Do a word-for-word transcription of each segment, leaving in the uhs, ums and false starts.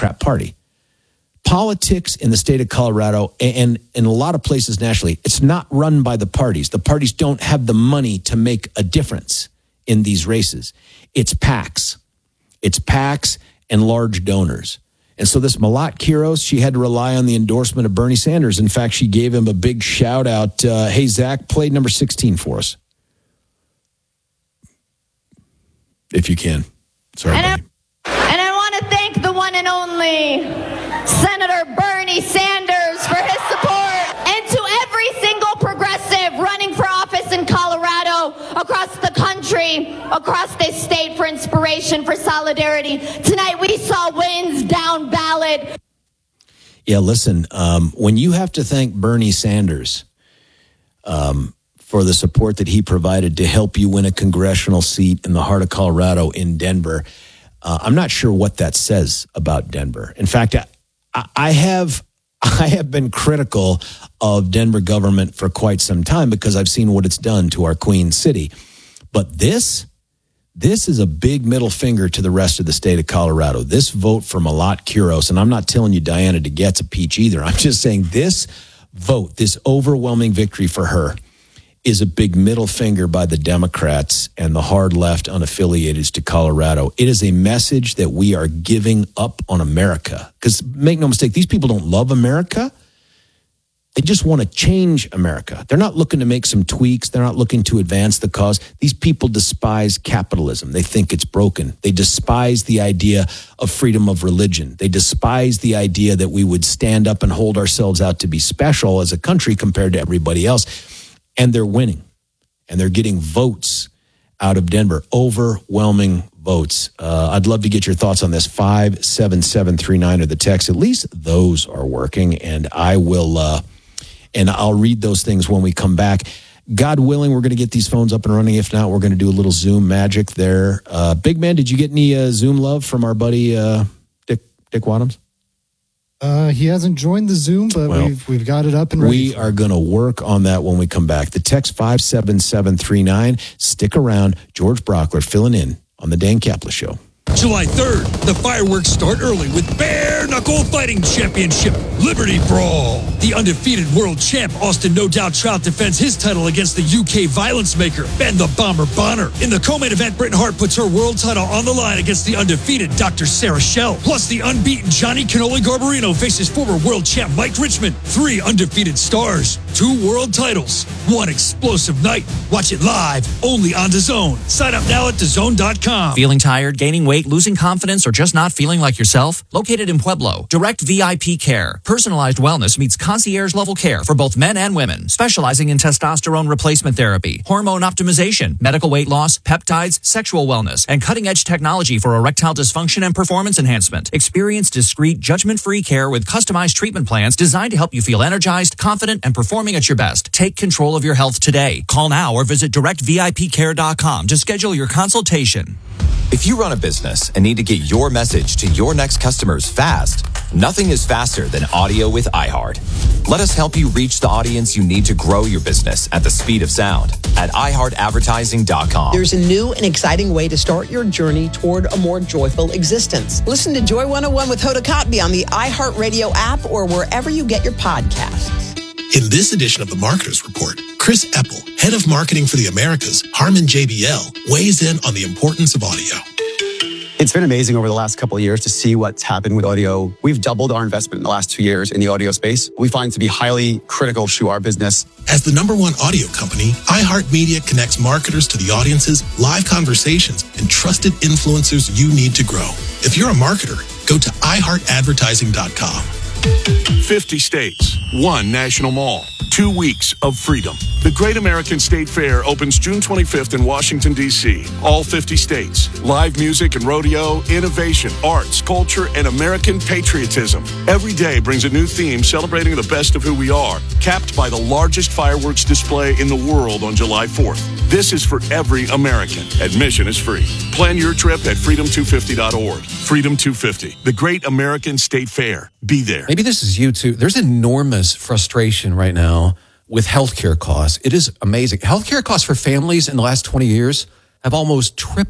Democrat Party. Politics in the state of Colorado and in a lot of places nationally, it's not run by the parties. The parties don't have the money to make a difference in these races. It's PACs. It's PACs and large donors. And so this Malat Quiros, she had to rely on the endorsement of Bernie Sanders. In fact, she gave him a big shout out. Uh, hey, Zach, play number sixteen for us. If you can. Sorry, and buddy. I, and I want to thank the one and only Senator Bernie Sanders for his support, and to every single progressive running for office in Colorado, across the country, across this state, for inspiration, for solidarity. Tonight we saw wins down ballot. Yeah, listen, um, when you have to thank Bernie Sanders um, for the support that he provided to help you win a congressional seat in the heart of Colorado in Denver, uh, I'm not sure what that says about Denver. In fact, I, I have I have been critical of Denver government for quite some time because I've seen what it's done to our Queen City. But this, this is a big middle finger to the rest of the state of Colorado. This vote for Malat Quiros, and I'm not telling you Diana DeGette's a peach either. I'm just saying this vote, this overwhelming victory for her, is a big middle finger by the Democrats and the hard left unaffiliated to Colorado. It is a message that we are giving up on America. Because make no mistake, these people don't love America. They just want to change America. They're not looking to make some tweaks. They're not looking to advance the cause. These people despise capitalism. They think it's broken. They despise the idea of freedom of religion. They despise the idea that we would stand up and hold ourselves out to be special as a country compared to everybody else. And they're winning, and they're getting votes out of Denver, overwhelming votes. Uh, I'd love to get your thoughts on this. five seven seven three nine are the text. At least those are working, and I will, uh, and I'll read those things when we come back. God willing, we're going to get these phones up and running. If not, we're going to do a little Zoom magic there. Uh, Big Man, did you get any uh, Zoom love from our buddy uh, Dick Dick Wadhams? Uh, he hasn't joined the Zoom, but well, we've we've got it up and ready. We are going to work on that when we come back. The text five seven seven three nine. Stick around. George Brockler filling in on the Dan Kaplan Show. July third, the fireworks start early with Bare Knuckle Fighting Championship Liberty Brawl. The undefeated world champ Austin No Doubt Trout defends his title against the U K violence maker Ben the Bomber Bonner. In the co-main event, Britain Hart puts her world title on the line against the undefeated Doctor Sarah Schell. Plus, the unbeaten Johnny Cannoli Garbarino faces former world champ Mike Richmond. Three undefeated stars, two world titles, one explosive night. Watch it live only on DAZN. Sign up now at D A Z N dot com. Feeling tired, gaining weight, losing confidence, or just not feeling like yourself? Located in Pueblo, Direct V I P Care. Personalized wellness meets concierge-level care for both men and women, specializing in testosterone replacement therapy, hormone optimization, medical weight loss, peptides, sexual wellness, and cutting-edge technology for erectile dysfunction and performance enhancement. Experience discreet, judgment-free care with customized treatment plans designed to help you feel energized, confident, and performing at your best. Take control of your health today. Call now or visit direct V I P care dot com to schedule your consultation. If you run a business and need to get your message to your next customers fast, nothing is faster than audio with iHeart. Let us help you reach the audience you need to grow your business at the speed of sound at i heart advertising dot com. There's a new and exciting way to start your journey toward a more joyful existence. Listen to Joy one oh one with Hoda Kotb on the iHeartRadio app or wherever you get your podcasts. In this edition of the Marketers Report, Chris Eppel, head of marketing for the Americas, Harman J B L, weighs in on the importance of audio. It's been amazing over the last couple of years to see what's happened with audio. We've doubled our investment in the last two years in the audio space. We find it to be highly critical to our business. As the number one audio company, iHeartMedia connects marketers to the audiences, live conversations, and trusted influencers you need to grow. If you're a marketer, go to i heart advertising dot com. fifty states, one national mall, two weeks of freedom. The Great American State Fair opens June twenty-fifth in Washington, D C All fifty states. Live music and rodeo, innovation, arts, culture, and American patriotism. Every day brings a new theme celebrating the best of who we are, capped by the largest fireworks display in the world on July fourth. This is for every American. Admission is free. Plan your trip at freedom two fifty dot org. Freedom two fifty, the Great American State Fair. Be there. Maybe this is you too. There's enormous frustration right now with healthcare costs. It is amazing. Healthcare costs for families in the last twenty years have almost tripled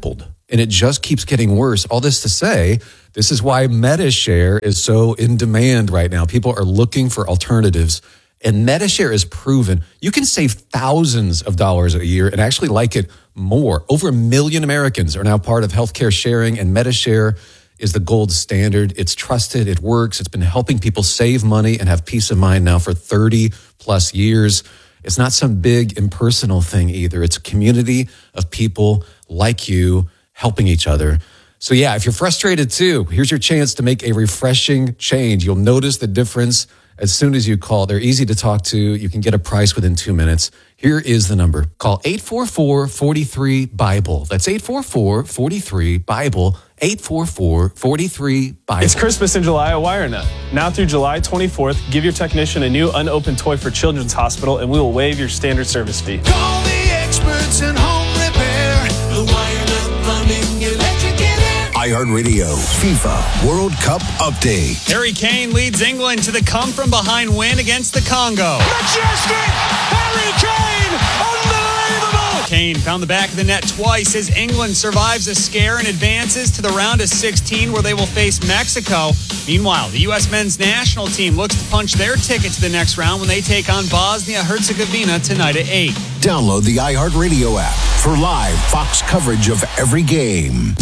and it just keeps getting worse. All this to say, this is why MediShare is so in demand right now. People are looking for alternatives, and MediShare is proven you can save thousands of dollars a year and actually like it more. Over a million Americans are now part of healthcare sharing, and MediShare is the gold standard. It's trusted. It works. It's been helping people save money and have peace of mind now for thirty plus years. It's not some big impersonal thing either. It's a community of people like you helping each other. So yeah, if you're frustrated too, here's your chance to make a refreshing change. You'll notice the difference as soon as you call. They're easy to talk to. You can get a price within two minutes. Here is the number. Call eight four four, four three, BIBLE. That's eight four four, four three, BIBLE. eight four four, four three, BIBLE. It's Christmas in July at WireNut. Now through July twenty-fourth, give your technician a new unopened toy for Children's Hospital, and we will waive your standard service fee. Call the experts in home repair. The WireNut Plumbing Electric and Air. iHeartRadio FIFA World Cup Update. Harry Kane leads England to the come-from-behind win against the Congo. Majestic! Harry Kane! Unbelievable! Kane found the back of the net twice as England survives a scare and advances to the round of sixteen where they will face Mexico. Meanwhile, the U S men's national team looks to punch their ticket to the next round when they take on Bosnia-Herzegovina tonight at eight. Download the iHeartRadio app for live Fox coverage of every game.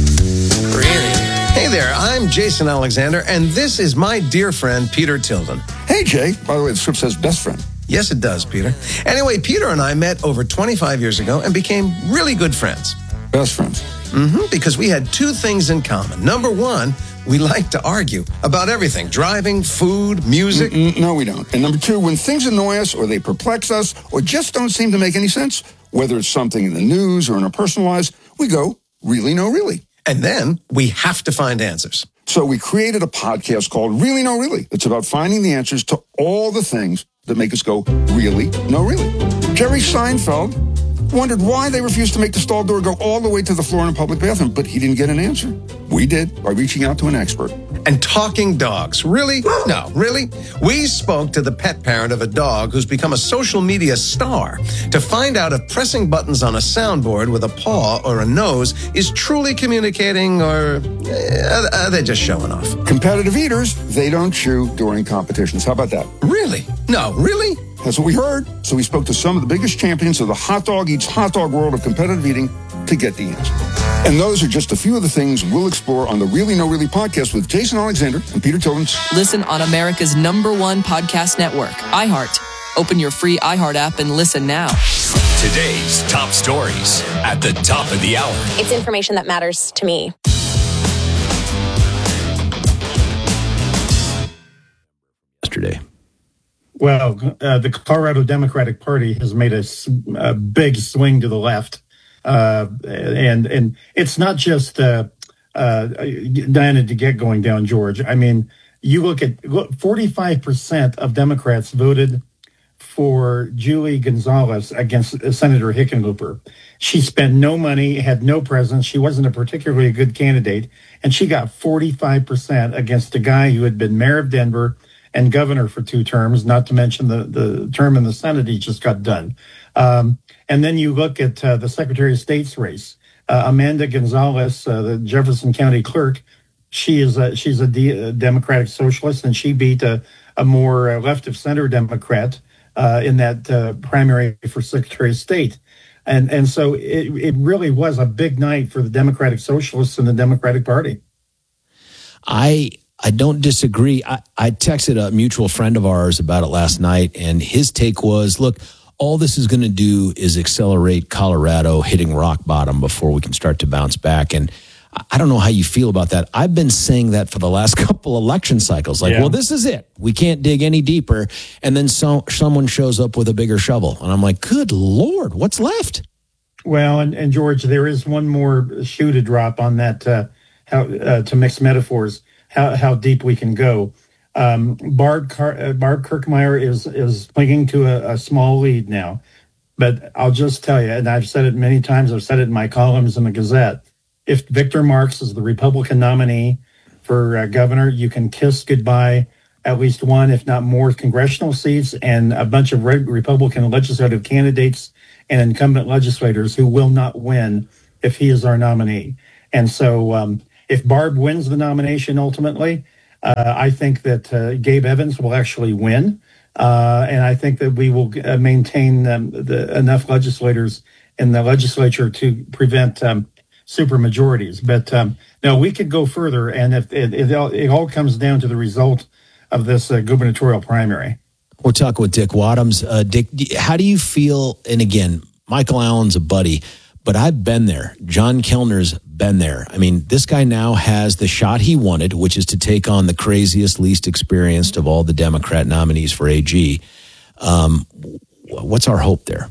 Hey there, I'm Jason Alexander, and this is my dear friend, Peter Tilden. Hey, Jay. By the way, the script says best friend. Yes, it does, Peter. Anyway, Peter and I met over twenty-five years ago and became really good friends. Best friends? Mm-hmm, because we had two things in common. Number one, we like to argue about everything. Driving, food, music. Mm-mm, no, we don't. And number two, when things annoy us or they perplex us or just don't seem to make any sense, whether it's something in the news or in our personal lives, we go, really, no, really. And then we have to find answers. So we created a podcast called Really, No, Really. It's about finding the answers to all the things that make us go, really, no, really. Jerry Seinfeld wondered why they refused to make the stall door go all the way to the floor in a public bathroom, but he didn't get an answer. We did by reaching out to an expert. And talking dogs. Really? No, really? We spoke to the pet parent of a dog who's become a social media star to find out if pressing buttons on a soundboard with a paw or a nose is truly communicating or uh, are they just showing off? Competitive eaters, they don't chew during competitions. How about that? Really? No, really? That's what we heard. So we spoke to some of the biggest champions of the hot dog eats hot dog world of competitive eating to get the answer. And those are just a few of the things we'll explore on the Really No Really podcast with Jason Alexander and Peter Tilden. Listen on America's number one podcast network, iHeart. Open your free iHeart app and listen now. Today's top stories at the top of the hour. It's information that matters to me. Yesterday. Well, uh, the Colorado Democratic Party has made a, a big swing to the left. Uh, and and it's not just uh, uh, Diana to get going down, George. I mean, you look at look, forty-five percent of Democrats voted for Julie Gonzalez against Senator Hickenlooper. She spent no money, had no presence. She wasn't a particularly good candidate. And she got forty-five percent against a guy who had been mayor of Denver and governor for two terms, not to mention the, the term in the Senate he just got done. Um, and then you look at uh, the Secretary of State's race. Uh, Amanda Gonzalez, uh, the Jefferson County clerk, she is a, she's a, de- a Democratic socialist, and she beat a, a more uh, left-of-center Democrat uh, in that uh, primary for Secretary of State. And and so it, it really was a big night for the Democratic Socialists and the Democratic Party. I... I don't disagree. I, I texted a mutual friend of ours about it last night, and his take was, look, all this is going to do is accelerate Colorado hitting rock bottom before we can start to bounce back. And I don't know how you feel about that. I've been saying that for the last couple election cycles. Like, yeah. well, this is it. We can't dig any deeper. And then so, someone shows up with a bigger shovel. And I'm like, good Lord, what's left? Well, and, and George, there is one more shoe to drop on that, uh, how uh, to mix metaphors. How, how deep we can go. Um, Barb, Car- uh, Barb Kirkmeyer is is clinging to a, a small lead now. But I'll just tell you, and I've said it many times, I've said it in my columns in the Gazette, if Victor Marx is the Republican nominee for uh, governor, you can kiss goodbye at least one, if not more, congressional seats and a bunch of re- Republican legislative candidates and incumbent legislators who will not win if he is our nominee. And so um, if Barb wins the nomination ultimately, uh, I think that uh, Gabe Evans will actually win. Uh, and I think that we will uh, maintain um, the, enough legislators in the legislature to prevent um, supermajorities. But um, no, we could go further. And if it, it, all, it all comes down to the result of this uh, gubernatorial primary. We're talking with Dick Wadhams. Uh, Dick, how do you feel? And again, Michael Allen's a buddy, but I've been there. John Kellner's been there. I mean, this guy now has the shot he wanted, which is to take on the craziest, least experienced of all the Democrat nominees for A G. Um, what's our hope there?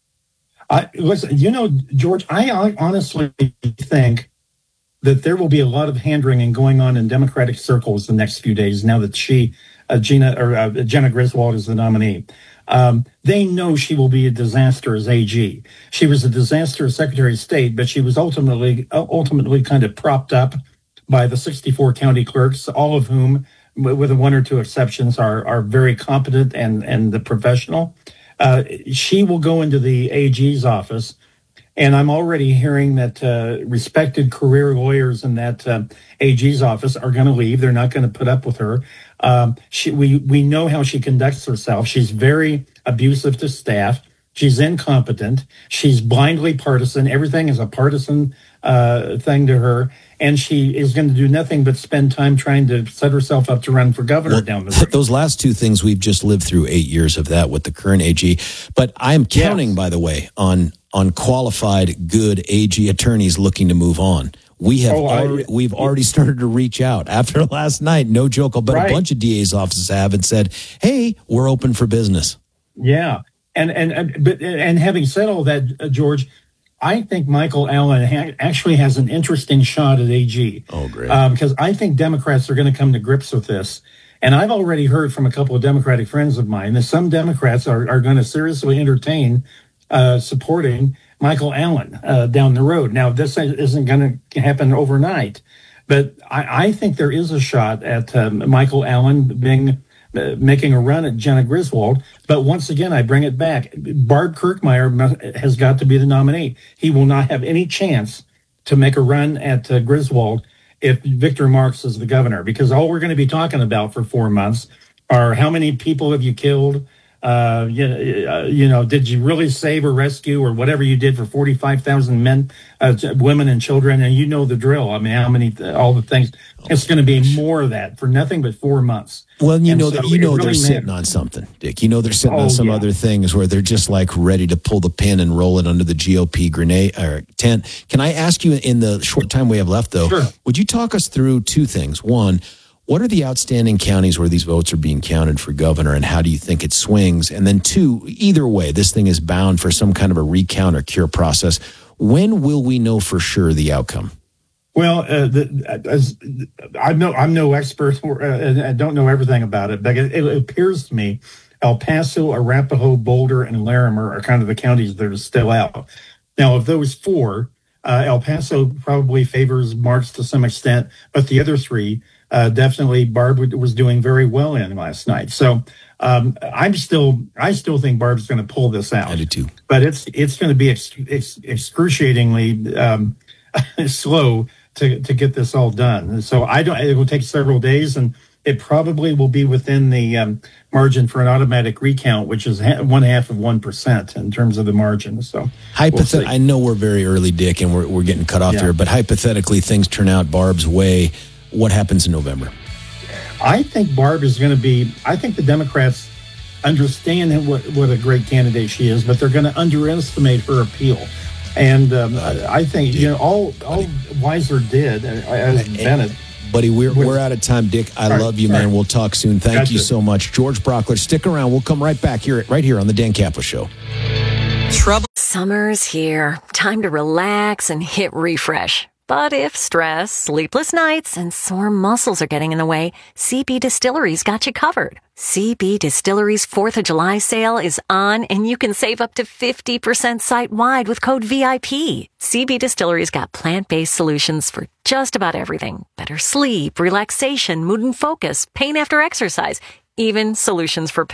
I, listen, you know, George, I honestly think that there will be a lot of hand-wringing going on in Democratic circles the next few days now that she, uh, Gina or uh, Jena Griswold is the nominee. Um, they know she will be a disaster as A G. She was a disaster as Secretary of State, but she was ultimately uh, ultimately kind of propped up by the sixty-four county clerks, all of whom, with one or two exceptions, are are very competent and and the professional. Uh, she will go into the A G's office. And I'm already hearing that uh, respected career lawyers in that uh, A G's office are going to leave. They're not going to put up with her. Um, she, we we know how she conducts herself. She's very abusive to staff. She's incompetent. She's blindly partisan. Everything is a partisan uh, thing to her. And she is going to do nothing but spend time trying to set herself up to run for governor well, down the road. Those last two things, we've just lived through eight years of that with the current A G. But I'm counting, yes. by the way, on on qualified, good A G attorneys looking to move on. We have oh, already, I, we've already started to reach out after last night. No joke, but right. a bunch of D A's offices have and said, "Hey, we're open for business." Yeah, and and and, but, and having said all that, uh, George, I think Michael Allen ha- actually has an interesting shot at A G. Oh, great! Because um, I think Democrats are going to come to grips with this, and I've already heard from a couple of Democratic friends of mine that some Democrats are are going to seriously entertain uh, supporting Michael Allen uh, down the road. Now, this isn't going to happen overnight, but I, I think there is a shot at um, Michael Allen being uh, making a run at Jena Griswold. But once again, I bring it back. Barb Kirkmeyer has got to be the nominee. He will not have any chance to make a run at uh, Griswold if Victor Marx is the governor, because all we're going to be talking about for four months are how many people have you killed? Uh, you, uh, you know, did you really save or rescue or whatever you did for forty-five thousand men, uh, women and children? And you know the drill. I mean, how many, all the things. It's going to be more of that for nothing but four months. Well, you and know so that you know really they're sitting matters. on something, Dick. You know they're sitting Oh, on some yeah. other things where they're just like ready to pull the pin and roll it under the G O P grenade or tent. Can I ask you in the short time we have left, though? Sure. Would you talk us through two things? One, what are the outstanding counties where these votes are being counted for governor, and how do you think it swings? And then two, either way, this thing is bound for some kind of a recount or cure process. When will we know for sure the outcome? Well, uh, the, as, I'm no I'm no expert, or, uh, and I don't know everything about it, but it, it appears to me El Paso, Arapahoe, Boulder, and Larimer are kind of the counties that are still out. Now, of those four, uh, El Paso probably favors Marx to some extent, but the other three, uh, definitely Barb was doing very well in last night. So um, I'm still I still think Barb's going to pull this out. I do too. But it's it's going to be ex- ex- excruciatingly um, slow to to get this all done. So I don't. It will take several days, and it probably will be within the um, margin for an automatic recount, which is ha- one half of one percent in terms of the margin. So Hypothet- we'll I know we're very early, Dick, and we're we're getting cut off Yeah. here. But hypothetically, things turn out Barb's way. What happens in November? I think Barb is going to be. I think the Democrats understand what what a great candidate she is, but they're going to underestimate her appeal. And um, I think you know all all Weiser did uh, as Bennett. Buddy, we're we're out of time, Dick. I All love right, you, all man. right. We'll talk soon. Thank Gotcha. you so much, George Brockler. Stick around. We'll come right back here, right here on the Dan Kaplan Show. Trouble. Summer's here. Time to relax and hit refresh. But if stress, sleepless nights, and sore muscles are getting in the way, C B Distillery's got you covered. C B Distillery's fourth of July sale is on, and you can save up to fifty percent site-wide with code V I P. C B Distillery's got plant-based solutions for just about everything. Better sleep, relaxation, mood and focus, pain after exercise, even solutions for pets.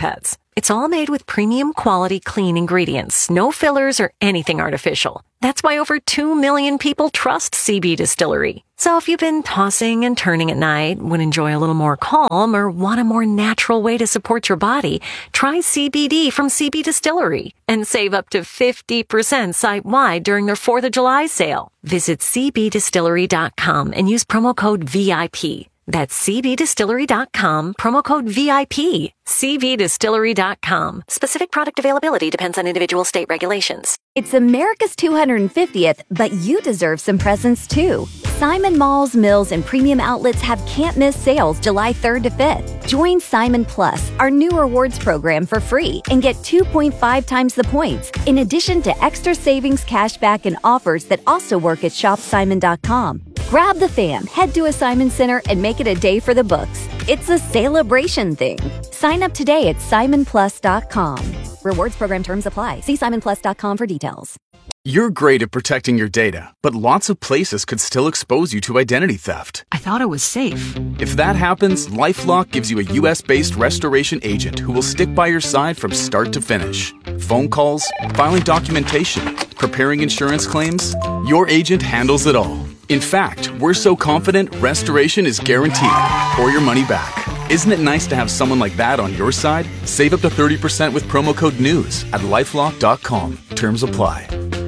It's all made with premium quality clean ingredients, no fillers or anything artificial. That's why over two million people trust C B Distillery. So if you've been tossing and turning at night, would enjoy a little more calm, or want a more natural way to support your body, try C B D from C B Distillery and save up to fifty percent site-wide during their fourth of July sale. Visit c b distillery dot com and use promo code V I P. That's c b distillery dot com, promo code V I P. c b distillery dot com. Specific product availability depends on individual state regulations. It's America's two hundred fiftieth, but you deserve some presents too. Simon Malls, Mills, and premium outlets have can't-miss sales July third to fifth. Join Simon Plus, our new rewards program, for free and get two point five times the points, in addition to extra savings, cashback, and offers that also work at shop simon dot com. Grab the fam, head to a Simon Center, and make it a day for the books. It's a celebration thing. Sign up today at simon plus dot com. Rewards program terms apply. See simon plus dot com for details. You're great at protecting your data, but lots of places could still expose you to identity theft. I thought it was safe. If that happens, LifeLock gives you a U S-based restoration agent who will stick by your side from start to finish. Phone calls, filing documentation, preparing insurance claims, your agent handles it all. In fact, we're so confident restoration is guaranteed, or your money back. Isn't it nice to have someone like that on your side? Save up to thirty percent with promo code NEWS at lifelock dot com. Terms apply.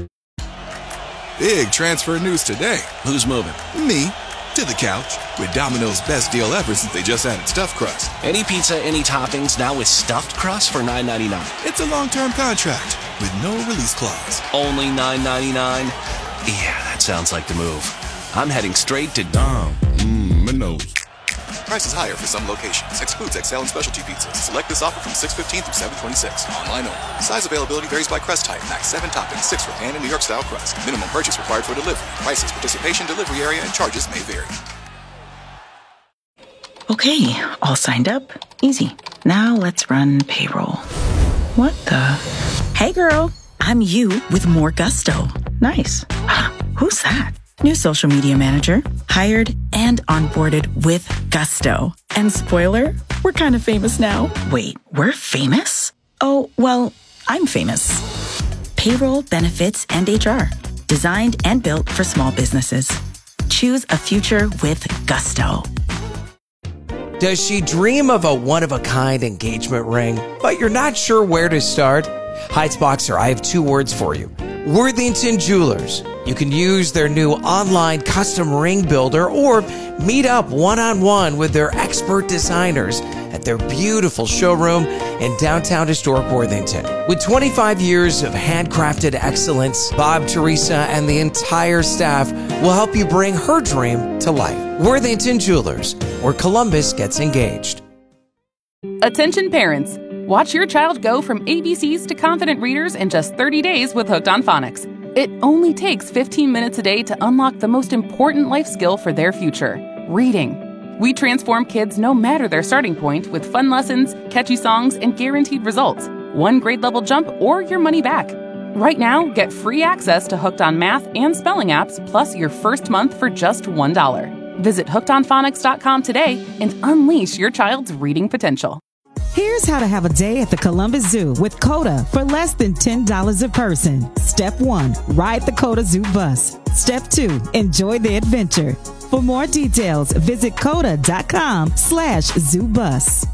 Big transfer news today. Who's moving? Me. To the couch. With Domino's best deal ever since they just added stuffed crust. Any pizza, any toppings, now with stuffed crust for nine ninety-nine. It's a long-term contract with no release clause. Only nine ninety-nine? Yeah, that sounds like the move. I'm heading straight to Dom. Mmm, Minos. Prices higher for some locations. Excludes X L and specialty pizzas. Select this offer from six fifteen through seven twenty-six. Online only. Size availability varies by crust type. Max seven toppings, six for pan and New York style crust. Minimum purchase required for delivery. Prices, participation, delivery area, and charges may vary. Okay, all signed up. Easy. Now let's run payroll. What the? Hey girl, I'm you with more gusto. Nice. Who's that? New social media manager, hired and onboarded with gusto. And spoiler, we're kind of famous now. Wait, we're famous? Oh, well, I'm famous. Payroll, benefits, and H R. Designed and built for small businesses. Choose a future with gusto. Does she dream of a one-of-a-kind engagement ring, but you're not sure where to start? Heights Boxer, I have two words for you. Worthington Jewelers. You can use their new online custom ring builder or meet up one-on-one with their expert designers at their beautiful showroom in downtown historic Worthington. With twenty-five years of handcrafted excellence, Bob, Teresa, and the entire staff will help you bring her dream to life. Worthington Jewelers, where Columbus gets engaged. Attention parents. Watch your child go from A B Cs to confident readers in just thirty days with Hooked on Phonics. It only takes fifteen minutes a day to unlock the most important life skill for their future, reading. We transform kids no matter their starting point with fun lessons, catchy songs, and guaranteed results. One grade level jump or your money back. Right now, get free access to Hooked on Math and Spelling apps, plus your first month for just one dollar. Visit hooked on phonics dot com today and unleash your child's reading potential. Here's how to have a day at the Columbus Zoo with COTA for less than ten dollars a person. Step one, ride the COTA Zoo bus. Step two, enjoy the adventure. For more details, visit coda dot com slash zoo bus.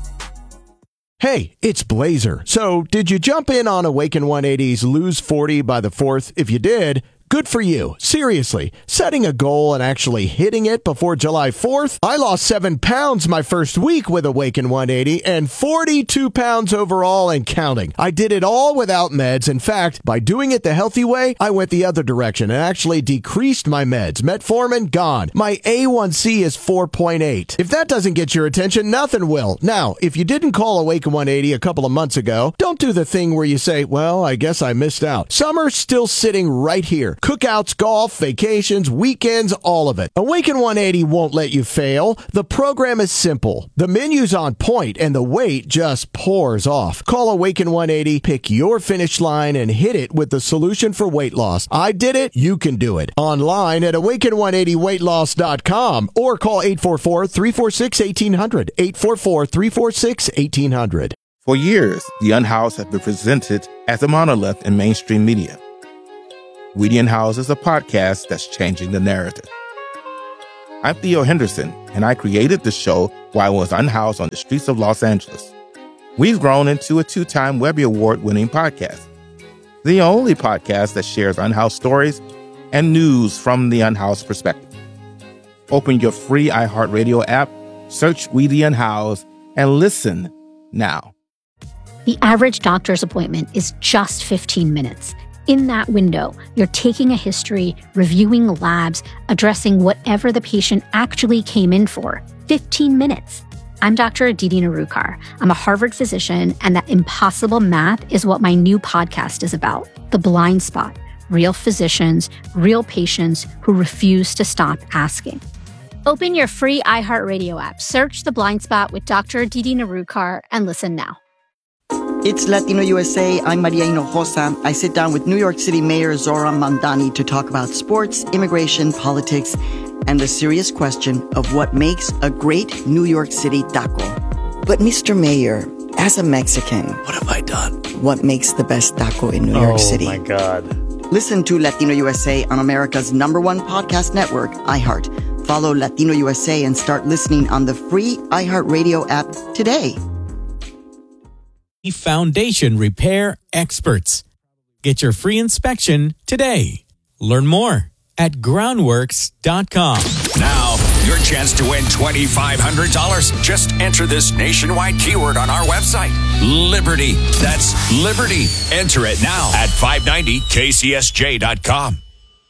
Hey, it's Blazer. So, did you jump in on Awaken one eighty's Lose forty by the fourth? If you did, good for you. Seriously, setting a goal and actually hitting it before July fourth? I lost seven pounds my first week with Awaken one eighty and forty-two pounds overall and counting. I did it all without meds. In fact, by doing it the healthy way, I went the other direction and actually decreased my meds. Metformin, gone. My A one C is four point eight. If that doesn't get your attention, nothing will. Now, if you didn't call Awaken one eighty a couple of months ago, don't do the thing where you say, well, I guess I missed out. Summer's still sitting right here. Cookouts, golf, vacations, weekends, all of it. Awaken one eighty won't let you fail. The program is simple. The menu's on point, and the weight just pours off. Call Awaken one eighty, pick your finish line, and hit it with the solution for weight loss. I did it. You can do it. Online at awaken one eighty weight loss dot com or call eight four four, three four six, one eight hundred. eight four four, three four six, one eight hundred. For years, the Unhoused has been presented as a monolith in mainstream media. We the Unhoused is a podcast that's changing the narrative. I'm Theo Henderson, and I created the show while I was unhoused on the streets of Los Angeles. We've grown into a two-time Webby Award-winning podcast, the only podcast that shares unhoused stories and news from the unhoused perspective. Open your free iHeartRadio app, search We the Unhoused, and listen now. The average doctor's appointment is just fifteen minutes. In that window, you're taking a history, reviewing labs, addressing whatever the patient actually came in for. fifteen minutes. I'm Doctor Aditi Narukar. I'm a Harvard physician, and that impossible math is what my new podcast is about. The Blind Spot. Real physicians, real patients who refuse to stop asking. Open your free iHeartRadio app, search The Blind Spot with Doctor Aditi Narukar, and listen now. It's Latino U S A. I'm Maria Hinojosa. I sit down with New York City Mayor Zohran Mamdani to talk about sports, immigration, politics, and the serious question of what makes a great New York City taco. But Mister Mayor, as a Mexican, what have I done? What makes the best taco in New York City? Oh, my God. Listen to Latino U S A on America's number one podcast network, iHeart. Follow Latino U S A and start listening on the free iHeartRadio app today. Foundation Repair Experts. Get your free inspection today. Learn more at groundworks dot com. Now, your chance to win twenty-five hundred dollars. Just enter this nationwide keyword on our website. Liberty. That's Liberty. Enter it now at five ninety K C S J dot com.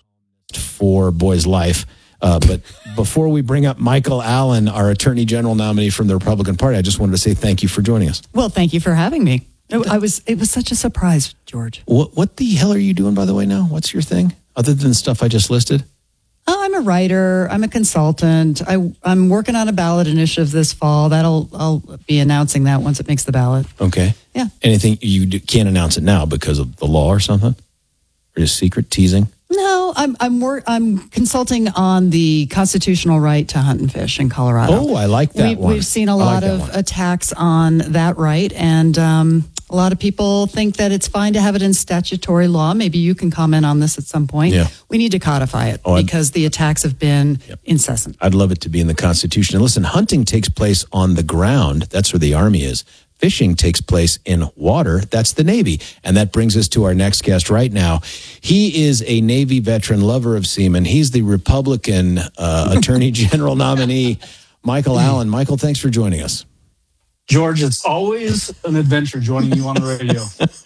For Boy's Life. Uh, but before we bring up Michael Allen, our Attorney General nominee from the Republican Party, I just wanted to say thank you for joining us. Well, thank you for having me. I was. It was such a surprise, George. What What the hell are you doing, by the way, now? What's your thing, other than stuff I just listed? Oh, I'm a writer. I'm a consultant. I, I'm working on a ballot initiative this fall. That'll I'll be announcing that once it makes the ballot. Okay. Yeah. Anything you do, can't announce it now because of the law or something? Or just secret teasing? No, I'm I'm work, I'm consulting on the constitutional right to hunt and fish in Colorado. Oh, I like that we, one. We've seen a I lot like of attacks on that right, and um, a lot of people think that it's fine to have it in statutory law. Maybe you can comment on this at some point. Yeah. We need to codify it Oh, I'd- because the attacks have been Yep. incessant. I'd love it to be in the Constitution. And listen, hunting takes place on the ground. That's where the Army is. Fishing takes place in water. That's the Navy. And that brings us to our next guest right now. He is a Navy veteran, lover of seamen. He's the Republican uh, Attorney General nominee, Michael Allen. Michael, thanks for joining us. George, it's always an adventure joining you on the radio.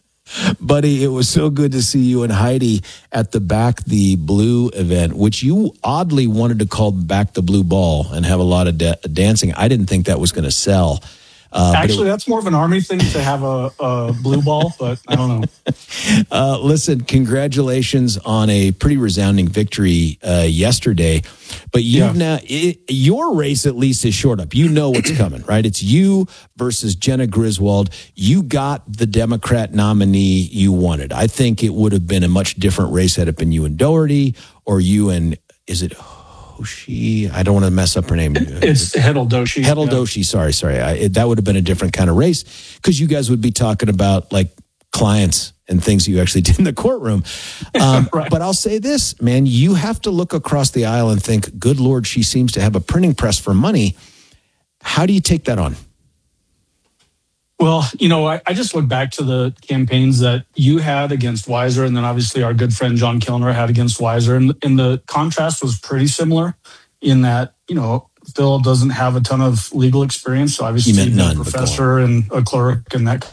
Buddy, it was so good to see you and Heidi at the Back the Blue event, which you oddly wanted to call Back the Blue Ball and have a lot of da- dancing. I didn't think that was going to sell. Uh, Actually, it, that's more of an Army thing to have a, a blue ball, but I don't know. uh, listen, congratulations on a pretty resounding victory uh, yesterday. But you've Yeah. now it, your race at least is short up. You know what's coming, right? It's you versus Jenna Griswold. You got the Democrat nominee you wanted. I think it would have been a much different race had it been you and Doherty or you and is it? Hoshi, I don't want to mess up her name. It's Hedel Doshi. Hedel yeah. Doshi, sorry, sorry. I, it, that would have been a different kind of race because you guys would be talking about like clients and things you actually did in the courtroom. Um, Right. But I'll say this, man, you have to look across the aisle and think, good Lord, she seems to have a printing press for money. How do you take that on? Well, you know, I, I just look back to the campaigns that you had against Weiser, and then obviously our good friend John Kilner had against Weiser. And, and the contrast was pretty similar in that, you know, Phil doesn't have a ton of legal experience. So obviously You meant he's none, a but go professor and a clerk and that.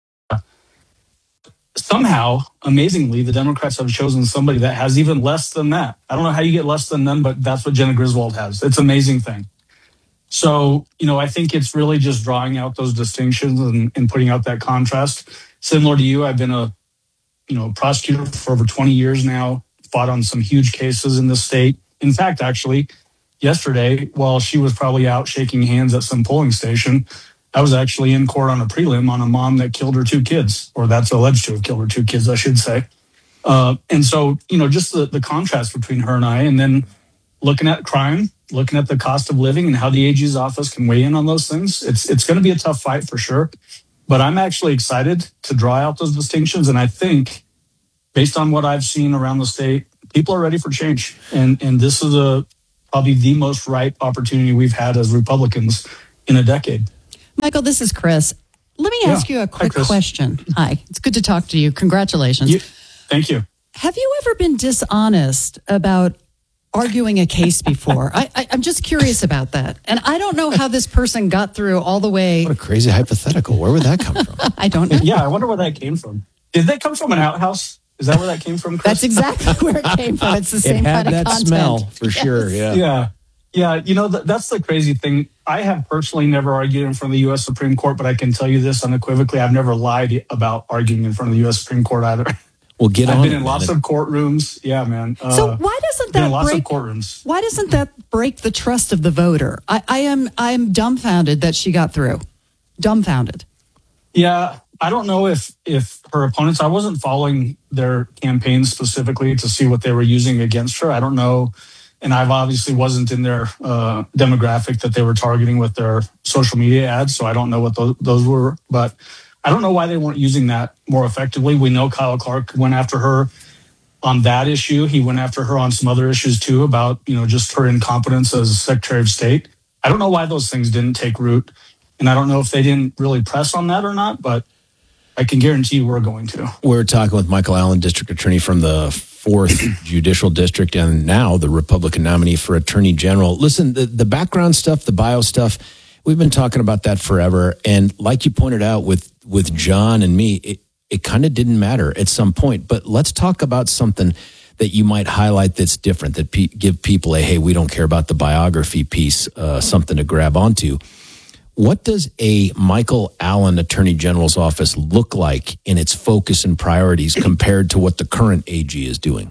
Somehow, amazingly, the Democrats have chosen somebody that has even less than that. I don't know how you get less than none, but that's what Jenna Griswold has. It's an amazing thing. So, you know, I think it's really just drawing out those distinctions and, and putting out that contrast. Similar to you, I've been a, you know, prosecutor for over twenty years now, fought on some huge cases in the state. In fact, actually, yesterday, while she was probably out shaking hands at some polling station, I was actually in court on a prelim on a mom that killed her two kids, or that's alleged to have killed her two kids, I should say. Uh, and so, you know, just the, the contrast between her and I, and then looking at crime, looking at the cost of living and how the A G's office can weigh in on those things. It's it's going to be a tough fight for sure. But I'm actually excited to draw out those distinctions. And I think, based on what I've seen around the state, people are ready for change. And and this is a probably the most ripe opportunity we've had as Republicans in a decade. Michael, this is Chris. Let me Yeah. ask you a quick Hi, Chris. question. Hi, it's good to talk to you. Congratulations. You- thank you. Have you ever been dishonest about arguing a case before? I, I, I'm just curious about that. And I don't know how this person got through all the way. What a crazy hypothetical. Where would that come from? I don't know. Yeah, I wonder where that came from. Did that come from an outhouse? Is that where that came from, Chris? That's exactly where it came from. It's the It same had kind of that content. smell for sure. Yeah. Yeah. Yeah. You know, th- that's the crazy thing. I have personally never argued in front of the U S Supreme Court, but I can tell you this unequivocally. I've never lied about arguing in front of the U S Supreme Court either. Well, get I've on been it, in man. lots of courtrooms. Yeah, man. Uh, So why doesn't been in that lots break? of courtrooms. Why doesn't that break the trust of the voter? I, I am I am dumbfounded that she got through. Dumbfounded. Yeah, I don't know if if her opponents. I wasn't following their campaigns specifically to see what they were using against her. I don't know, and I've obviously wasn't in their uh, demographic that they were targeting with their social media ads, so I don't know what those, those were. But I don't know why they weren't using that more effectively. We know Kyle Clark went after her on that issue. He went after her on some other issues too, about you know just her incompetence as Secretary of State. I don't know why those things didn't take root. And I don't know if they didn't really press on that or not, but I can guarantee you we're going to. We're talking with Michael Allen, District Attorney from the fourth Judicial District, and now the Republican nominee for Attorney General. Listen, the, the background stuff, the bio stuff, we've been talking about that forever. And like you pointed out with, with John and me, it, it kind of didn't matter at some point. But let's talk about something that you might highlight that's different, that pe- give people a, hey, we don't care about the biography piece, uh, something to grab onto. What does a Michael Allen Attorney General's office look like in its focus and priorities compared to what the current A G is doing?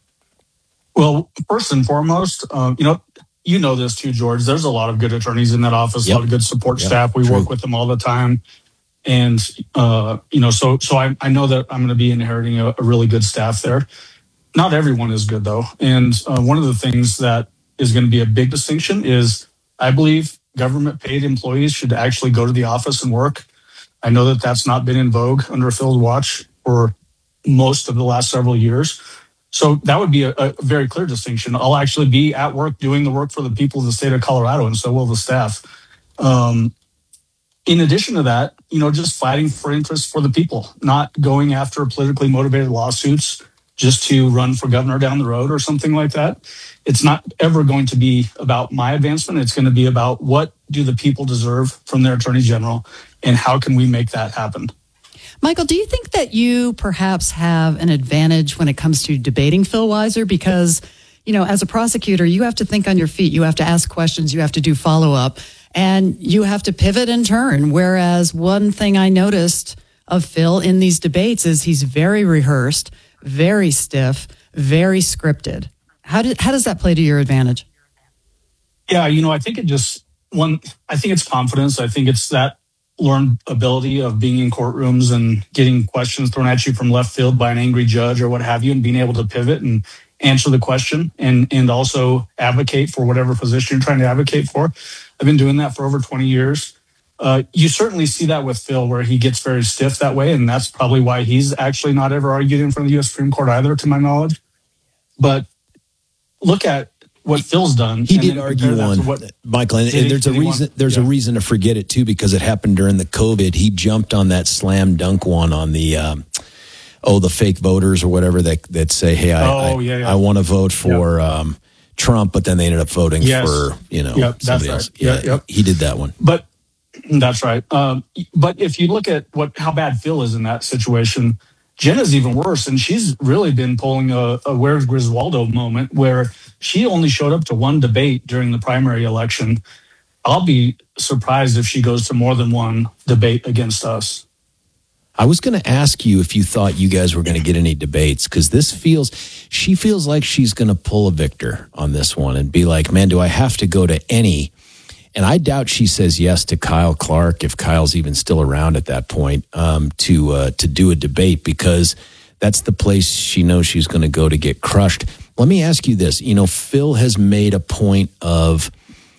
Well, first and foremost, um, you know, you know this too, George. There's a lot of good attorneys in that office, Yep. a lot of good support Yep, staff. We true. work with them all the time. And, uh, you know, so so I, I know that I'm going to be inheriting a, a really good staff there. Not everyone is good, though. And uh, one of the things that is going to be a big distinction is I believe government paid employees should actually go to the office and work. I know that that's not been in vogue under Phil's watch for most of the last several years. So that would be a, a very clear distinction. I'll actually be at work doing the work for the people of the state of Colorado, and so will the staff. Um, in addition to that, you know, just fighting for interests for the people, not going after politically motivated lawsuits just to run for governor down the road or something like that. It's not ever going to be about my advancement. It's going to be about what do the people deserve from their attorney general and how can we make that happen? Michael, do you think that you perhaps have an advantage when it comes to debating Phil Weiser? Because, you know, as a prosecutor, you have to think on your feet. You have to ask questions. You have to do follow-up. And you have to pivot and turn. Whereas one thing I noticed of Phil in these debates is he's very rehearsed, very stiff, very scripted. How, did, how does that play to your advantage? Yeah, you know, I think it just, one, I think it's confidence. I think it's that learned ability of being in courtrooms and getting questions thrown at you from left field by an angry judge or what have you, and being able to pivot and answer the question and, and also advocate for whatever position you're trying to advocate for. I've been doing that for over twenty years. Uh, you certainly see that with Phil, where he gets very stiff that way, and that's probably why he's actually not ever argued in front of the U S Supreme Court either, to my knowledge. But look at what Phil's done. He and did then argue compare that to one, what- Michael, and, Did and he- there's a did he reason. want- There's yeah. a reason to forget it too, because it happened during the COVID. He jumped on that slam dunk one on the, um, oh, the fake voters or whatever that that say, hey, I, Oh, I, yeah, yeah. I want to vote for um, Trump, but then they ended up voting Yes. for you know Yep, that's somebody right. else. Yeah, Yep, yep. he did that one. But that's right. Um, but if you look at what how bad Phil is in that situation, Jenna's even worse, and she's really been pulling a, a "Where's Griswaldo" moment where she only showed up to one debate during the primary election. I'll be surprised if she goes to more than one debate against us. I was going to ask you if you thought you guys were going to get any debates, because this feels, she feels like she's going to pull a Victor on this one and be like, man, do I have to go to any? And I doubt she says yes to Kyle Clark, if Kyle's even still around at that point, um, to uh, to do a debate, because that's the place she knows she's going to go to get crushed. Let me ask you this. You know, Phil has made a point of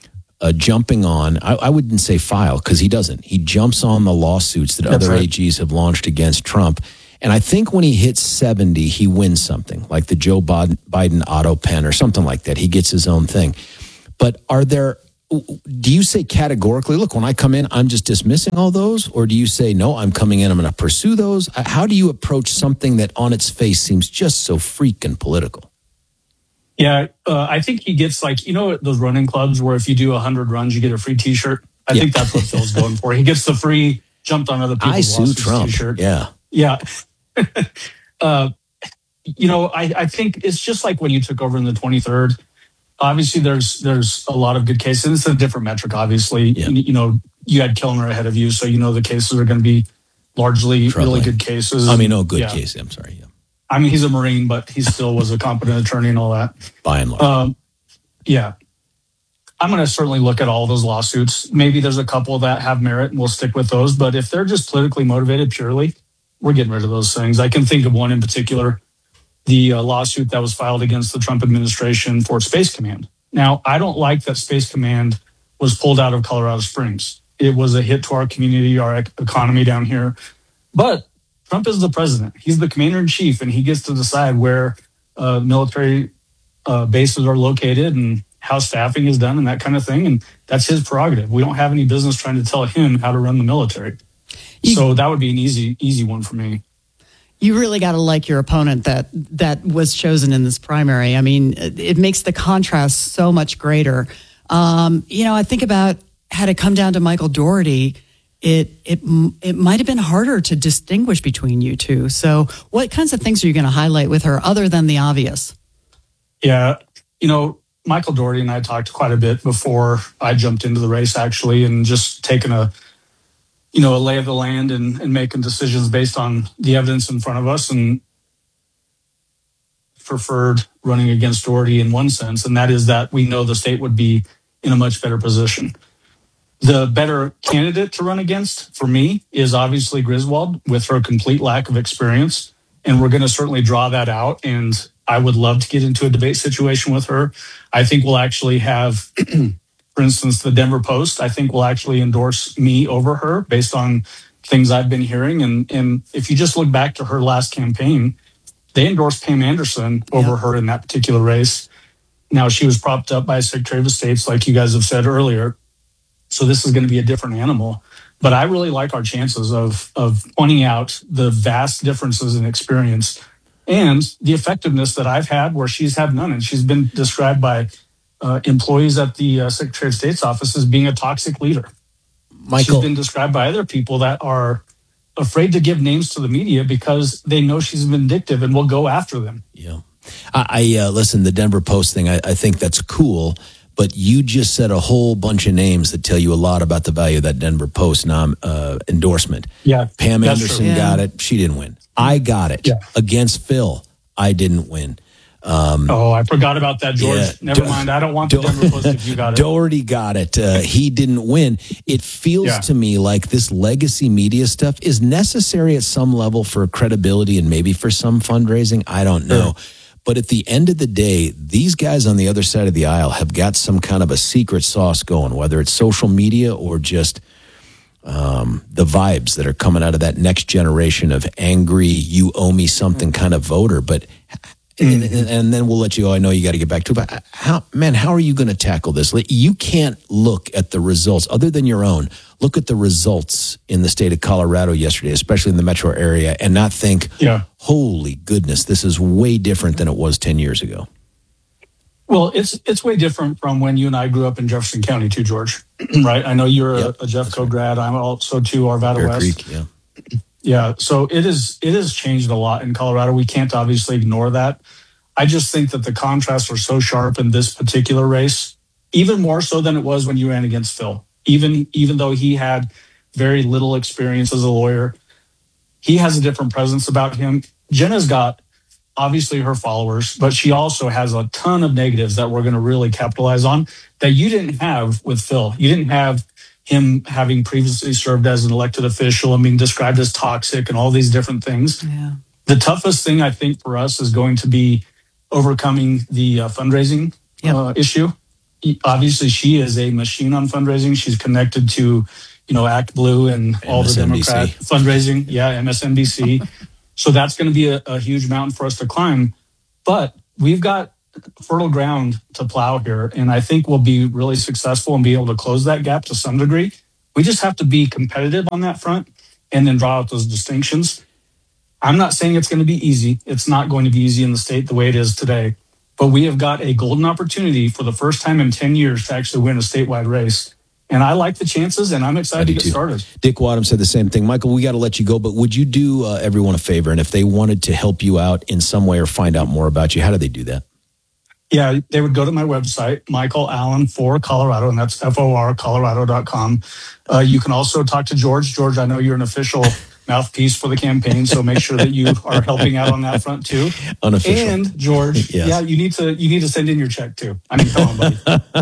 uh, jumping on, I, I wouldn't say file because he doesn't. He jumps on the lawsuits that That's other right. A Gs have launched against Trump. And I think when he hits seventy, he wins something like the Joe Biden auto pen or something like that. He gets his own thing. But are there, do you say categorically, look, when I come in, I'm just dismissing all those? Or do you say, no, I'm coming in, I'm going to pursue those? How do you approach something that on its face seems just so freaking political? Yeah, uh, I think he gets like, you know, those running clubs where if you do one hundred runs, you get a free T-shirt. I yeah. think that's what Phil's going for. He gets the free jumped on other people's I sue Trump. T-shirt. Yeah. Yeah. uh, you know, I, I think it's just like when you took over in the twenty-third. Obviously, there's there's a lot of good cases. It's a different metric, obviously. Yeah. You, you know, you had Kellner ahead of you, so you know the cases are going to be largely Troubling. really good cases. I mean, no good yeah. cases. I'm sorry. Yeah. I mean, he's a Marine, but he still was a competent attorney and all that. By and large. Um, yeah. I'm going to certainly look at all those lawsuits. Maybe there's a couple that have merit and we'll stick with those. But if they're just politically motivated purely, we're getting rid of those things. I can think of one in particular, the uh, lawsuit that was filed against the Trump administration for Space Command. Now, I don't like that Space Command was pulled out of Colorado Springs. It was a hit to our community, our economy down here. But Trump is the president. He's the commander in chief, and he gets to decide where uh, military uh, bases are located and how staffing is done and that kind of thing. And that's his prerogative. We don't have any business trying to tell him how to run the military. You, so that would be an easy, easy one for me. You really got to like your opponent that that was chosen in this primary. I mean, it makes the contrast so much greater. Um, you know, I think about had it come down to Michael Dougherty, it it it might have been harder to distinguish between you two. So what kinds of things are you going to highlight with her other than the obvious? Yeah, you know, Michael Dougherty and I talked quite a bit before I jumped into the race, actually, and just taking a, you know, a lay of the land and, and making decisions based on the evidence in front of us, and preferred running against Dougherty in one sense, and that is that we know the state would be in a much better position. The better candidate to run against for me is obviously Griswold with her complete lack of experience. And we're going to certainly draw that out. And I would love to get into a debate situation with her. I think we'll actually have, for instance, the Denver Post, I think will actually endorse me over her based on things I've been hearing. And, and if you just look back to her last campaign, they endorsed Pam Anderson over yeah. her in that particular race. Now, she was propped up by Secretary of State, like you guys have said earlier. So this is going to be a different animal. But I really like our chances of of pointing out the vast differences in experience and the effectiveness that I've had where she's had none. And she's been described by uh, employees at the uh, Secretary of State's office as being a toxic leader. Michael. She's been described by other people that are afraid to give names to the media because they know she's vindictive and will go after them. Yeah. I, I uh, listen, the Denver Post thing, I, I think that's cool. But you just said a whole bunch of names that tell you a lot about the value of that Denver Post nom, uh, endorsement. Yeah, Pam Anderson yeah. got it. She didn't win. I got it. Yeah. Against Phil, I didn't win. Um, oh, I forgot about that, George. Yeah, Never Do- mind. I don't want the Do- Denver Post if you got it. Dougherty got it. Uh, he didn't win. It feels yeah. to me like this legacy media stuff is necessary at some level for credibility and maybe for some fundraising. I don't know. Sure. But at the end of the day, these guys on the other side of the aisle have got some kind of a secret sauce going, whether it's social media or just um, the vibes that are coming out of that next generation of angry, you owe me something kind of voter. But and, and, and then we'll let you go. I know you got to get back to it. But how, man, how are you going to tackle this? You can't look at the results other than your own. Look at the results in the state of Colorado yesterday, especially in the metro area, and not think, yeah. holy goodness, this is way different than it was ten years ago. Well, it's it's way different from when you and I grew up in Jefferson County too, George, right? I know you're yep, a, a Jeffco right. grad. I'm also too, Arvada Bear West. Creek, yeah. Yeah, so it is. It has changed a lot in Colorado. We can't obviously ignore that. I just think that the contrasts are so sharp in this particular race, even more so than it was when you ran against Phil. Even even though he had very little experience as a lawyer, he has a different presence about him. Jenna's got obviously her followers, but she also has a ton of negatives that we're going to really capitalize on that you didn't have with Phil. You didn't have him having previously served as an elected official and being described as toxic and all these different things. Yeah. The toughest thing I think for us is going to be overcoming the uh, fundraising yep. uh, issue. obviously she is a machine on fundraising. She's connected to, you know, Act Blue and all M S N B C. the Democrat fundraising. Yeah, M S N B C. So that's going to be a, a huge mountain for us to climb. But we've got fertile ground to plow here. And I think we'll be really successful and be able to close that gap to some degree. We just have to be competitive on that front and then draw out those distinctions. I'm not saying it's going to be easy. It's not going to be easy in the state the way it is today. But we have got a golden opportunity for the first time in ten years to actually win a statewide race. And I like the chances, and I'm excited to get too. started. Dick Wadham said the same thing. Michael, we got to let you go, but would you do uh, everyone a favor? And if they wanted to help you out in some way or find out more about you, how do they do that? Yeah, they would go to my website, Michael Allen for Colorado, and that's F O R Colorado dot com. Uh, you can also talk to George. George, I know you're an official mouthpiece for the campaign, so make sure that you are helping out on that front too. Unofficial. And George, Yes. yeah, you need to you need to send in your check too. I mean, come on, buddy.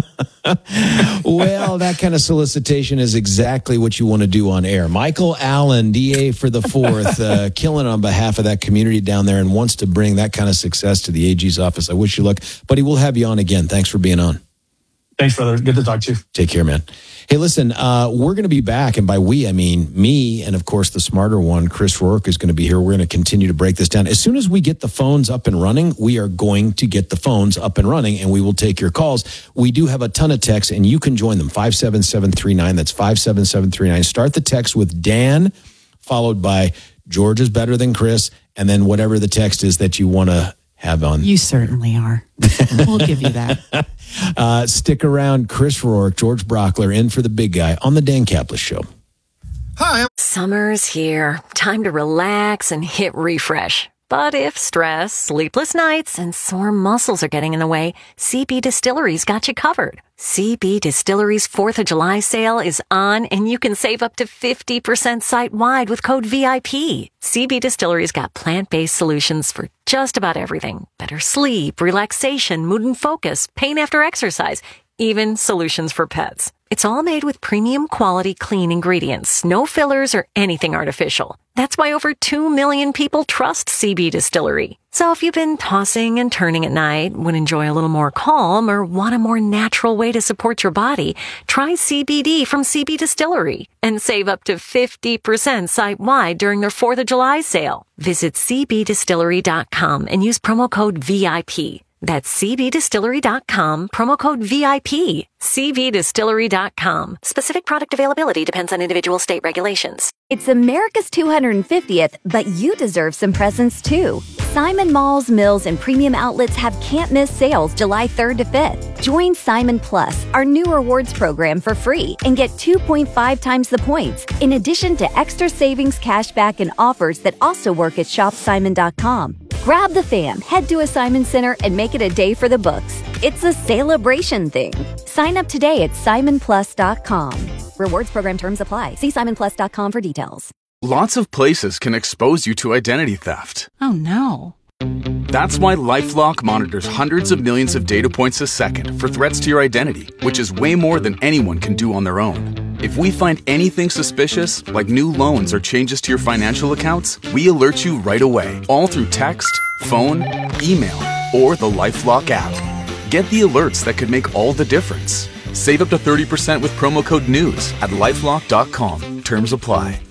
Well, that kind of solicitation is exactly what you want to do on air. Michael Allen, D A for the fourth, uh, killing on behalf of that community down there and wants to bring that kind of success to the A G's office. I wish you luck, buddy. We'll have you on again. Thanks for being on. Thanks, brother. Good to talk to you. Take care, man. Hey, listen, uh, we're going to be back. And by we, I mean me. And of course, the smarter one, Chris Rourke, is going to be here. We're going to continue to break this down. As soon as we get the phones up and running, we are going to get the phones up and running and we will take your calls. We do have a ton of texts and you can join them. five seven seven three nine. That's five seven seven three nine. Start the text with Dan, followed by George is better than Chris. And then whatever the text is that you want to have on. You certainly are. We'll give you that. Uh, stick around. Chris Rourke, George Brockler, in for the big guy on the Dan Caplis Show. Hi. Summer's here. Time to relax and hit refresh. But if stress, sleepless nights, and sore muscles are getting in the way, C B Distillery's got you covered. C B Distillery's fourth of July sale is on, and you can save up to fifty percent site-wide with code V I P. C B Distillery's got plant-based solutions for just about everything. Better sleep, relaxation, mood and focus, pain after exercise, even solutions for pets. It's all made with premium quality clean ingredients, no fillers or anything artificial. That's why over two million people trust C B Distillery. So if you've been tossing and turning at night, would enjoy a little more calm, or want a more natural way to support your body, try C B D from C B Distillery and save up to fifty percent site-wide during their fourth of July sale. Visit c b distillery dot com and use promo code V I P. That's c b distillery dot com, promo code V I P. c b distillery dot com. Specific product availability depends on individual state regulations. It's America's two hundred fiftieth, but you deserve some presents too. Simon Malls, Mills, and Premium Outlets have can't-miss sales July third to fifth. Join Simon Plus, our new rewards program, for free and get two point five times the points, in addition to extra savings, cashback, and offers that also work at shop simon dot com. Grab the fam, head to a Simon Center, and make it a day for the books. It's a celebration thing. Sign up today at simon plus dot com. Rewards program terms apply. See simon plus dot com for details. Lots of places can expose you to identity theft. Oh, no. That's why LifeLock monitors hundreds of millions of data points a second for threats to your identity, which is way more than anyone can do on their own. If we find anything suspicious, like new loans or changes to your financial accounts, we alert you right away, all through text, phone, email, or the LifeLock app. Get the alerts that could make all the difference. Save up to thirty percent with promo code NEWS at lifelock dot com. Terms apply.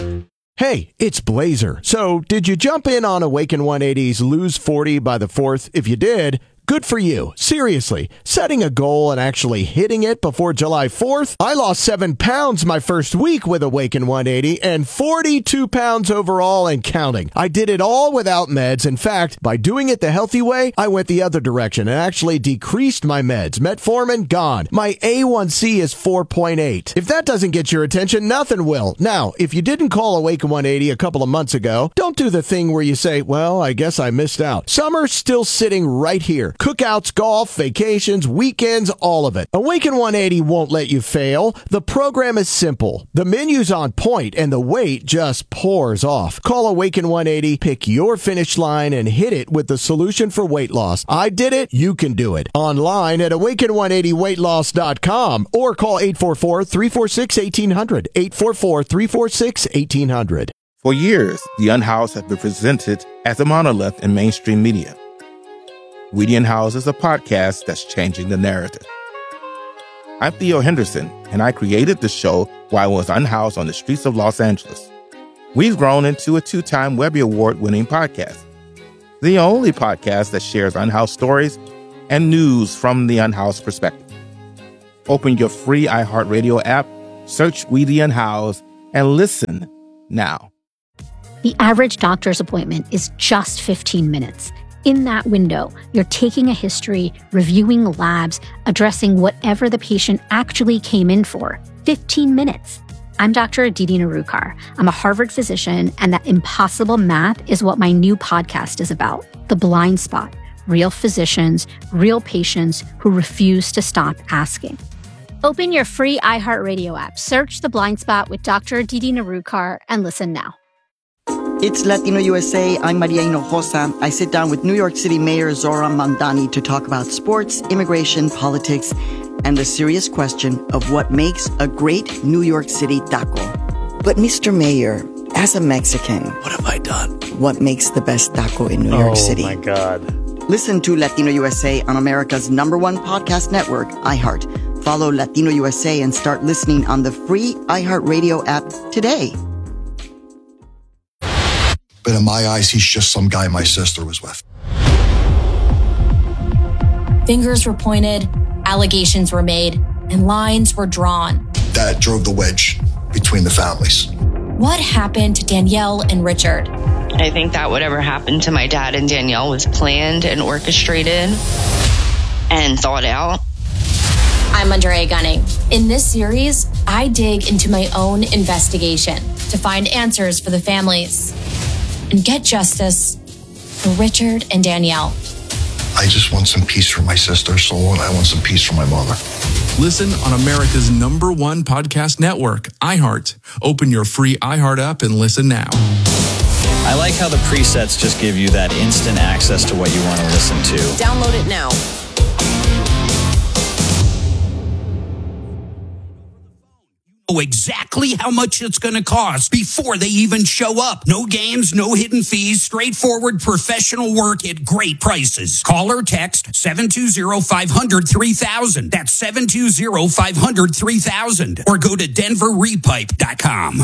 Hey, it's Blazer. So, did you jump in on Awaken one eighty's Lose forty by the fourth? If you did, good for you. Seriously, setting a goal and actually hitting it before July fourth? I lost seven pounds my first week with Awaken one eighty and forty-two pounds overall and counting. I did it all without meds. In fact, by doing it the healthy way, I went the other direction and actually decreased my meds. Metformin, gone. My A one C is four point eight. If that doesn't get your attention, nothing will. Now, if you didn't call Awaken one eighty a couple of months ago, don't do the thing where you say, well, I guess I missed out. Summer's still sitting right here. Cookouts, golf, vacations, weekends, all of it. Awaken one eighty won't let you fail. The program is simple. The menu's on point and the weight just pours off. Call Awaken one eighty, pick your finish line, and hit it with the solution for weight loss. I did it. You can do it. Online at awaken one eighty weight loss dot com or call eight four four, three four six, one eight hundred. eight four four, three four six, one eight hundred. For years, The Unhoused have been presented as a monolith in mainstream media. Weedy and House is a podcast that's changing the narrative. I'm Theo Henderson, and I created the show while I was unhoused on the streets of Los Angeles. We've grown into a two-time Webby Award-winning podcast, the only podcast that shares unhoused stories and news from the unhoused perspective. Open your free iHeartRadio app, search We the Unhoused, and listen now. The average doctor's appointment is just fifteen minutes. In that window, you're taking a history, reviewing labs, addressing whatever the patient actually came in for. fifteen minutes. I'm Doctor Aditi Narukar. I'm a Harvard physician, and that impossible math is what my new podcast is about. The Blind Spot. Real physicians, real patients who refuse to stop asking. Open your free iHeartRadio app, search The Blind Spot with Doctor Aditi Narukar, and listen now. It's Latino U S A. I'm Maria Hinojosa. I sit down with New York City Mayor Zohran Mamdani to talk about sports, immigration, politics, and the serious question of what makes a great New York City taco. But Mister Mayor, as a Mexican, what have I done? What makes the best taco in New oh, York City? Oh, my God. Listen to Latino U S A on America's number one podcast network, iHeart. Follow Latino U S A and start listening on the free iHeartRadio app today. But in my eyes, he's just some guy my sister was with. Fingers were pointed, allegations were made, and lines were drawn. That drove the wedge between the families. What happened to Danielle and Richard? I think that whatever happened to my dad and Danielle was planned and orchestrated and thought out. I'm Andrea Gunning. In this series, I dig into my own investigation to find answers for the families and get justice for Richard and Danielle. I just want some peace for my sister, so I want some peace for my mother. Listen on America's number one podcast network, iHeart. Open your free iHeart app and listen now. I like how the presets just give you that instant access to what you want to listen to. Download it now. Know exactly how much it's going to cost before they even show up. No games, no hidden fees, straightforward professional work at great prices. Call or text seven two zero, five hundred, three thousand. That's seven two zero, five hundred, three thousand. Or go to denver repipe dot com.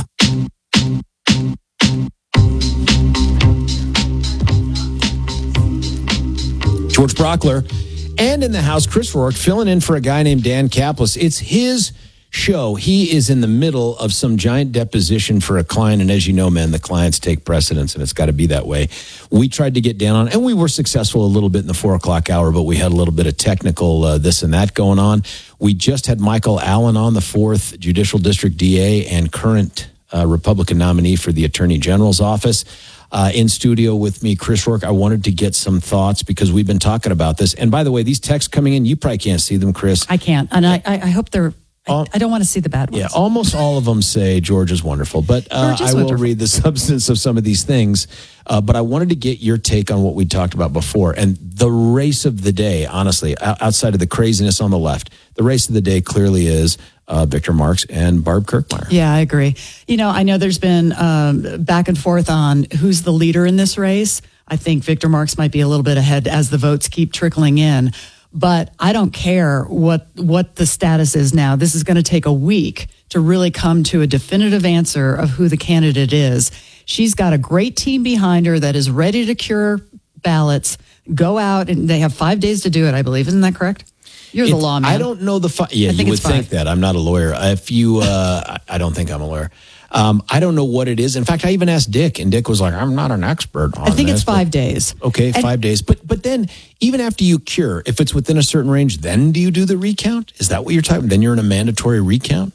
George Brockler, and in the house, Chris Rourke, filling in for a guy named Dan Kaplis. It's his show. He is in the middle of some giant deposition for a client, and as you know, man, the clients take precedence, and it's got to be that way. We tried to get Dan on, and we were successful a little bit in the four o'clock hour, but we had a little bit of technical uh, this and that going on. We just had Michael Allen on, the fourth Judicial District D A and current uh, Republican nominee for the Attorney General's office. Uh, in studio with me, Chris Rourke. I wanted to get some thoughts because we've been talking about this. And by the way, these texts coming in, you probably can't see them, Chris. I can't, and I, I hope they're I, I don't want to see the bad ones. Yeah, almost all of them say George is wonderful, but uh, I will wonderful. read the substance of some of these things. Uh, but I wanted to get your take on what we talked about before. And the race of the day, honestly, outside of the craziness on the left, the race of the day clearly is uh, Victor Marx and Barb Kirkmeyer. Yeah, I agree. You know, I know there's been um, back and forth on who's the leader in this race. I think Victor Marx might be a little bit ahead as the votes keep trickling in. But I don't care what what the status is now. This is going to take a week to really come to a definitive answer of who the candidate is. She's got a great team behind her that is ready to cure ballots, go out, and they have five days to do it, I believe. Isn't that correct? You're the It- lawman. I don't know the... Fi- yeah, I think you would it's five. think that. I'm not a lawyer. If you... Uh, I I don't think I'm a lawyer. Um, I don't know what it is. In fact, I even asked Dick, and Dick was like, I'm not an expert on I think this, it's but- five days. Okay, And- five days. But but then, even after you cure, if it's within a certain range, then do you do the recount? Is that what you're talking? Then you're in a mandatory recount?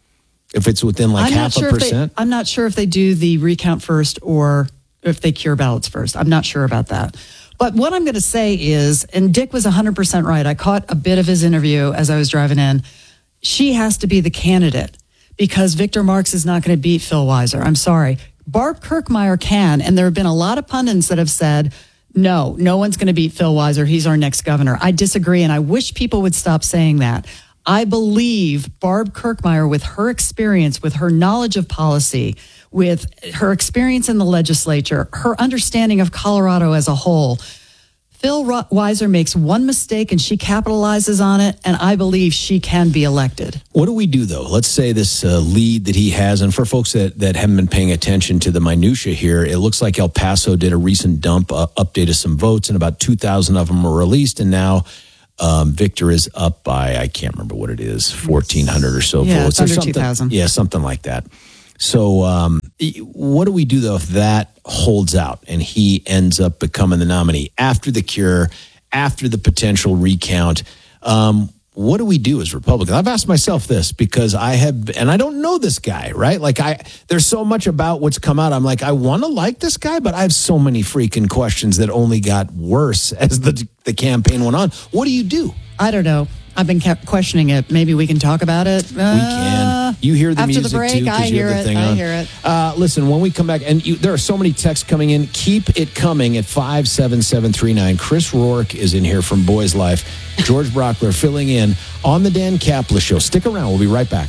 If it's within like I'm half not sure a if they, percent? I'm not sure if they do the recount first or if they cure ballots first. I'm not sure about that. But what I'm going to say is, and Dick was one hundred percent right. I caught a bit of his interview as I was driving in. She has to be the candidate because Victor Marx is not going to beat Phil Weiser. I'm sorry. Barb Kirkmeyer can, and there have been a lot of pundits that have said, no, no one's going to beat Phil Weiser. He's our next governor. I disagree, and I wish people would stop saying that. I believe Barb Kirkmeyer, with her experience, with her knowledge of policy, with her experience in the legislature, her understanding of Colorado as a whole, Phil Weiser makes one mistake and she capitalizes on it, and I believe she can be elected. What do we do, though? Let's say this uh, lead that he has, and for folks that, that haven't been paying attention to the minutia here, it looks like El Paso did a recent dump, uh, update of some votes, and about two thousand of them were released, and now um, Victor is up by, I can't remember what it is, fourteen hundred or so yeah, votes. It's under something, two thousand. Yeah, something like that. So um, what do we do, though, if that holds out and he ends up becoming the nominee after the cure, after the potential recount? Um, what do we do as Republicans? I've asked myself this because I have, and I don't know this guy, right? Like I, there's so much about what's come out. I'm like, I want to like this guy, but I have so many freaking questions that only got worse as the the campaign went on. What do you do? I don't know. I've been kept questioning it. Maybe we can talk about it. Uh, We can. You hear the after music the break, too, I because you hear have the it. thing I on. hear it. Uh, listen, when we come back, and you, there are so many texts coming in. Keep it coming at five seven seven three nine. Chris Rourke is in here from Boys Life. George Brockler filling in on the Dan Kaplan Show. Stick around. We'll be right back.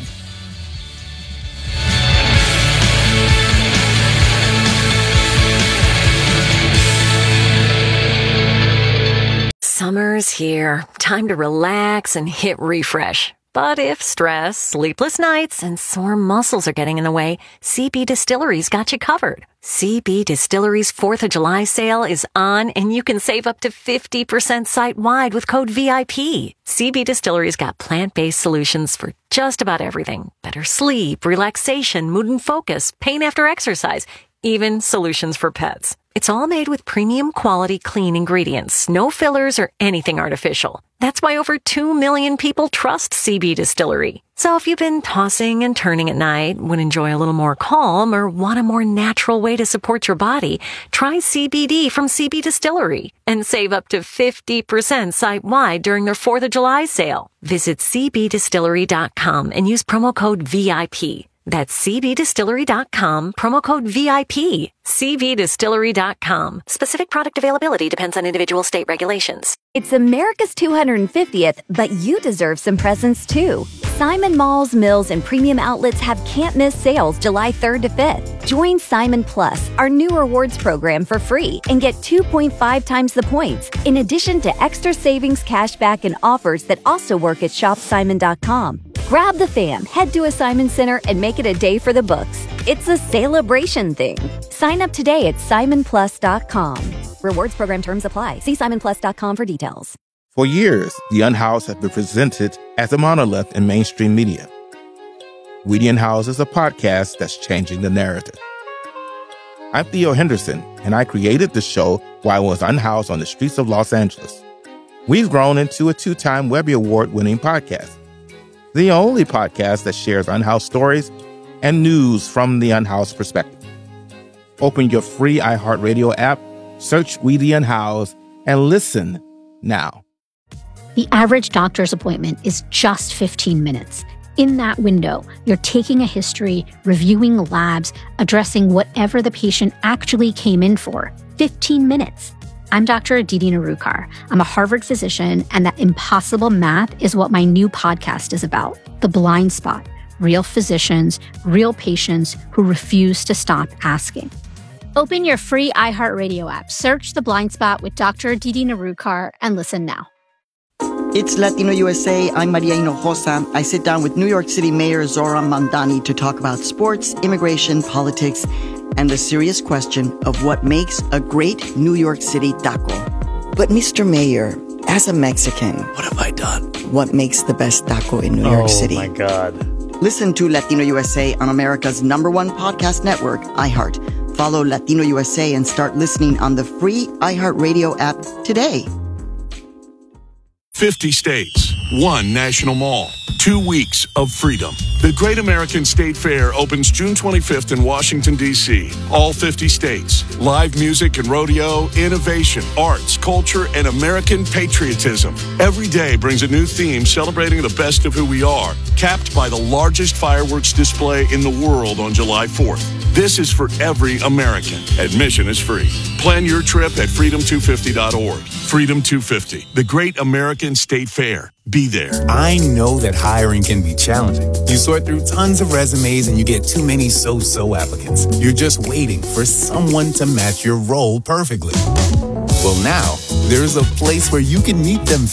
Summer's here. Time to relax and hit refresh. But if stress, sleepless nights, and sore muscles are getting in the way, C B Distillery's got you covered. C B Distillery's fourth of July sale is on, and you can save up to fifty percent site-wide with code V I P. C B Distillery's got plant-based solutions for just about everything. Better sleep, relaxation, mood and focus, pain after exercise, even solutions for pets. It's all made with premium quality clean ingredients, no fillers or anything artificial. That's why over two million people trust C B Distillery. So if you've been tossing and turning at night, would enjoy a little more calm, or want a more natural way to support your body, try C B D from C B Distillery and save up to fifty percent site-wide during their fourth of July sale. Visit c b distillery dot com and use promo code V I P. That's c b distillery dot com, promo code V I P. c b distillery dot com. Specific product availability depends on individual state regulations. It's America's two hundred fiftieth, but you deserve some presents too. Simon Malls, Mills, and Premium Outlets have can't-miss sales July third to fifth. Join Simon Plus, our new rewards program, for free and get two point five times the points, in addition to extra savings, cashback, and offers that also work at shop simon dot com. Grab the fam, head to a Simon Center, and make it a day for the books. It's a celebration thing. Sign up today at simon plus dot com. Rewards program terms apply. See simon plus dot com for details. For years, The Unhoused has been presented as a monolith in mainstream media. We the Unhoused is a podcast that's changing the narrative. I'm Theo Henderson, and I created the show while I was unhoused on the streets of Los Angeles. We've grown into a two-time Webby Award-winning podcast, the only podcast that shares unhoused stories and news from the unhoused perspective. Open your free iHeartRadio app, search We the Unhoused, and listen now. The average doctor's appointment is just fifteen minutes. In that window, you're taking a history, reviewing labs, addressing whatever the patient actually came in for. fifteen minutes. I'm Doctor Aditi Narukar. I'm a Harvard physician, and that impossible math is what my new podcast is about. The Blind Spot. Real physicians, real patients who refuse to stop asking. Open your free iHeartRadio app, search The Blind Spot with Doctor Aditi Narukar, and listen now. It's Latino U S A. I'm Maria Hinojosa. I sit down with New York City Mayor Zoran Mondani to talk about sports, immigration, politics, and the serious question of what makes a great New York City taco. But Mister Mayor, as a Mexican, what have I done? What makes the best taco in New oh, York City? Oh my God. Listen to Latino U S A on America's number one podcast network, iHeart. Follow Latino U S A and start listening on the free iHeartRadio app today. fifty states, one national mall, two weeks of freedom. The Great American State Fair opens June twenty-fifth in Washington, D C All fifty states. Live music and rodeo, innovation, arts, culture, and American patriotism. Every day brings a new theme celebrating the best of who we are, capped by the largest fireworks display in the world on July fourth. This is for every American. Admission is free. Plan your trip at freedom two fifty dot org. Freedom two fifty, the Great American State Fair. Be there. I know that hiring can be challenging. You sort through tons of resumes and you get too many so-so applicants. You're just waiting for someone to match your role perfectly. Well, now There's a place where you can meet them